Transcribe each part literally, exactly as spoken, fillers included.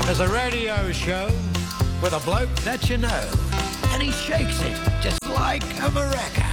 There's a radio show with a bloke that you know, and he shakes it just like a maraca.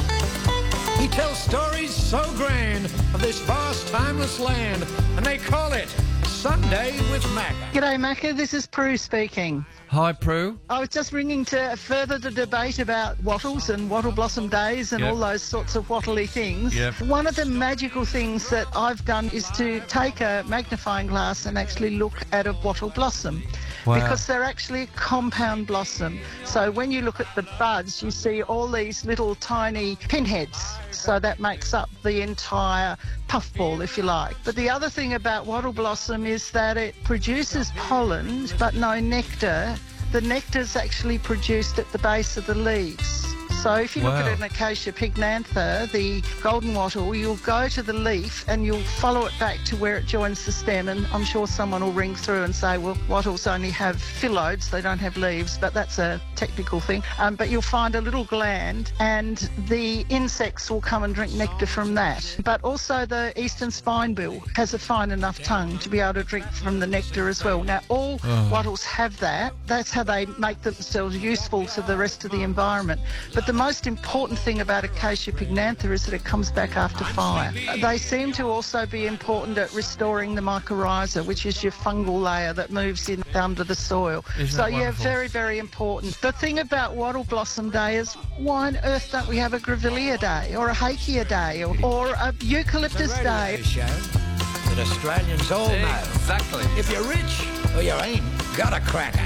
He tells stories so grand of this vast, timeless land, and they call it Sunday with Macca. G'day, Macca. This is Prue speaking. Hi, Prue. I was just ringing to further the debate about wattles and wattle blossom days and Yep. all those sorts of wattly things. Yep. One of the magical things that I've done is to take a magnifying glass and actually look at a wattle blossom. Wow. Because they're actually a compound blossom. So when you look at the buds, you see all these little tiny pinheads. So that makes up the entire puffball, if you like. But the other thing about wattle blossom is that it produces pollen, but no nectar. The nectar's actually produced at the base of the leaves. So if you look Wow. at an Acacia pycnantha, the golden wattle, you'll go to the leaf and you'll follow it back to where it joins the stem, and I'm sure someone will ring through and say, well, wattles only have phyllodes, they don't have leaves, but that's a technical thing. Um, but you'll find a little gland and the insects will come and drink nectar from that. But also the eastern spinebill has a fine enough tongue to be able to drink from the nectar as well. Now, all Oh. wattles have that. That's how they make themselves useful to the rest of the environment. But the most important thing about Acacia pycnantha is that it comes back after fire. They seem to also be important at restoring the mycorrhiza, which is your fungal layer that moves in under the soil. Isn't so that yeah, wonderful? very, very important. The thing about Wattle Blossom Day is, why on earth don't we have a Grevillea Day or a Hakea Day or, or a Eucalyptus It's a radio Day? show that Australians all know. Exactly. If you're rich or you ain't got a cracker.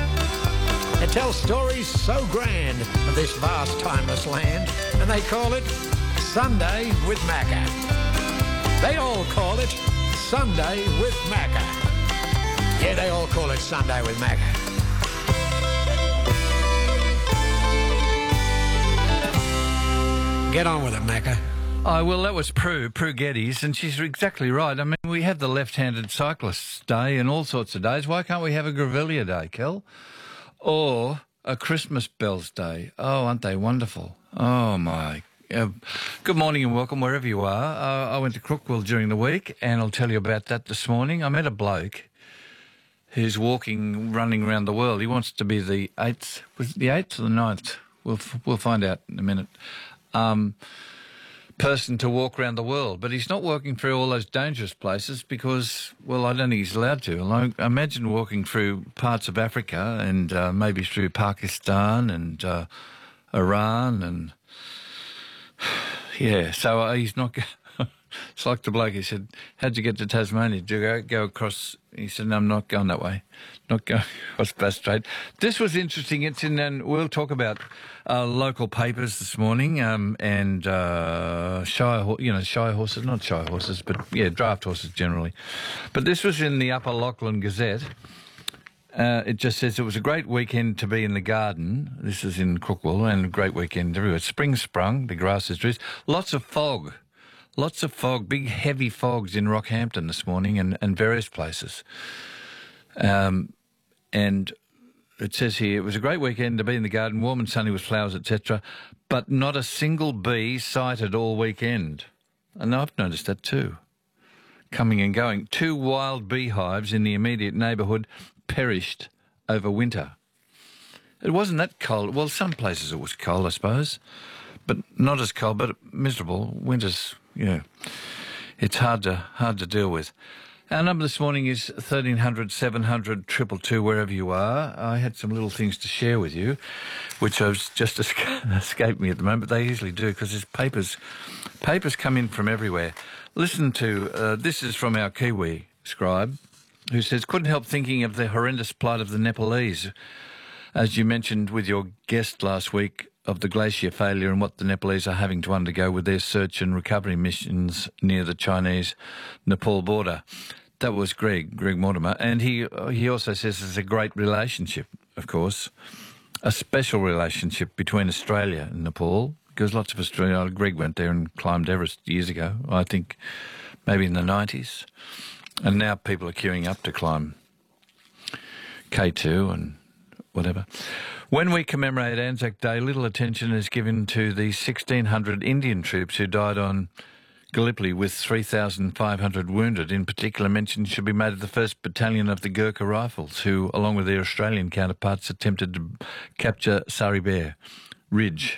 It tells stories so grand of this vast, timeless land, and they call it Sunday with Macca. They all call it Sunday with Macca. Yeah, they all call it Sunday with Macca. Get on with it, Macca. Oh, well, that was Prue, Prue Geddes, and she's exactly right. I mean, we have the left-handed cyclists day and all sorts of days. Why can't we have a Grevillea Day, Kel? Or a Christmas Bells Day? Oh, aren't they wonderful? Oh, my. Uh, good morning and welcome wherever you are. Uh, I went to Crookwell during the week, and I'll tell you about that this morning. I met a bloke who's walking, running around the world. He wants to be the eighth, was it the eighth or the ninth? We'll, we'll find out in a minute. Um... person to walk around the world, but he's not walking through all those dangerous places because, well, I don't think he's allowed to. Like, imagine walking through parts of Africa and uh, maybe through Pakistan and uh, Iran and, yeah, so uh, he's not... It's like the bloke, he said, how'd you get to Tasmania? Did you go, go across? He said, no, I'm not going that way. Not going across Bass Strait. This was interesting. It's in, and we'll talk about uh, local papers this morning um, and uh, Shire, you know, Shire horses, not Shire horses, but, yeah, draft horses generally. But this was in the Upper Lachlan Gazette. Uh, it just says it was a great weekend to be in the garden. This is in Crookwell, and a great weekend everywhere. Spring sprung, the grass is dressed. Lots of fog. Lots of fog, big heavy fogs in Rockhampton this morning and, and various places. Um, and it says here, it was a great weekend to be in the garden, warm and sunny with flowers, et cetera, but not a single bee sighted all weekend. And I've noticed that too, coming and going. Two wild beehives in the immediate neighbourhood perished over winter. It wasn't that cold. Well, some places it was cold, I suppose, but not as cold, but miserable. Winter's... Yeah, it's hard to hard to deal with. Our number this morning is thirteen hundred, seven hundred, two two two, wherever you are. I had some little things to share with you, which have just escaped me at the moment, but they usually do because there's papers. Papers come in from everywhere. Listen to, uh, this is from our Kiwi scribe, who says, couldn't help thinking of the horrendous plight of the Nepalese. As you mentioned with your guest last week, of the glacier failure and what the Nepalese are having to undergo with their search and recovery missions near the Chinese-Nepal border. That was Greg, Greg Mortimer. And he he also says it's a great relationship, of course, a special relationship between Australia and Nepal, because lots of Australia, Greg went there and climbed Everest years ago, I think maybe in the nineties. And now people are queuing up to climb K two and whatever. When we commemorate Anzac Day, little attention is given to the sixteen hundred Indian troops who died on Gallipoli with three thousand five hundred wounded. In particular, mention should be made of the first Battalion of the Gurkha Rifles, who, along with their Australian counterparts, attempted to capture Sari Bair Ridge